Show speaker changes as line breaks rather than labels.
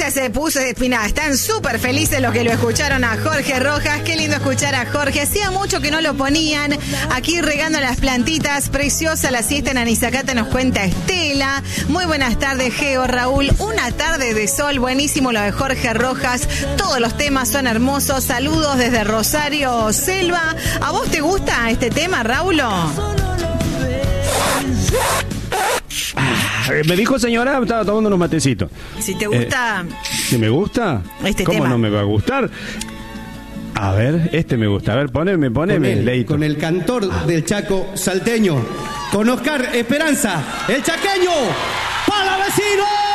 Jorge se puso, mira, están súper felices los que lo escucharon a Jorge Rojas. Qué lindo escuchar a Jorge. Hacía mucho que no lo ponían. Aquí regando las plantitas. Preciosa la siesta en Anisacata, nos cuenta Estela. Muy buenas tardes, Geo, Raúl. Una tarde de sol, buenísimo lo de Jorge Rojas. Todos los temas son hermosos. Saludos desde Rosario Selva. ¿A vos te gusta este tema, Raúl?
Me dijo señora, estaba tomando unos matecitos.
Si te gusta...
¿Si me gusta?
Este
¿Cómo
tema?
no me va a gustar? A ver, este me gusta. A ver, poneme, Leito.
Con el cantor del Chaco salteño, con Oscar Esperanza, el chaqueño, ¡para vecino!